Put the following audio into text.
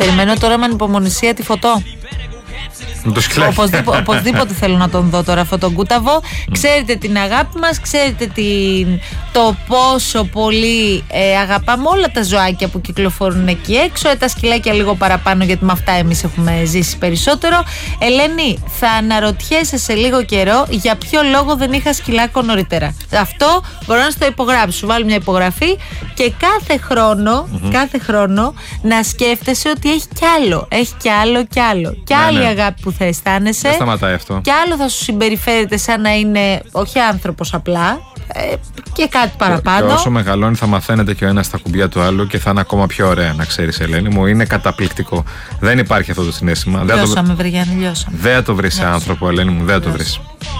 Περιμένω τώρα με ανυπομονησία τη φωτό. Οπωσδήποτε θέλω να τον δω τώρα αυτόν τον Κούταβο. Ξέρετε την αγάπη μας, ξέρετε το πόσο πολύ αγαπάμε όλα τα ζωάκια που κυκλοφορούν εκεί έξω. Τα σκυλάκια λίγο παραπάνω, γιατί με αυτά εμείς έχουμε ζήσει περισσότερο. Ελένη, θα αναρωτιέσαι σε λίγο καιρό για ποιο λόγο δεν είχα σκυλάκο νωρίτερα. Αυτό μπορώ να στο υπογράψω. Σου βάλω μια υπογραφή και κάθε χρόνο να σκέφτεσαι ότι έχει κι άλλο. Έχει κι άλλο κι άλλο. Κι άλλη αγάπη που θα αισθάνεσαι. Δεν σταματάει αυτό. Κι άλλο θα σου συμπεριφέρεται σαν να είναι όχι άνθρωπος απλά. Και κάτι παραπάνω. Και όσο μεγαλώνει θα μαθαίνετε και ο ένας στα κουμπιά του άλλου και θα είναι ακόμα πιο ωραία, να ξέρεις, Ελένη μου. Είναι καταπληκτικό. Δεν υπάρχει αυτό το συναίσθημα. Λιώσαμε, Βρυγιάννη, λιώσαμε. Δεν θα το βρεις σε άνθρωπο, Ελένη μου, δεν θα το βρεις.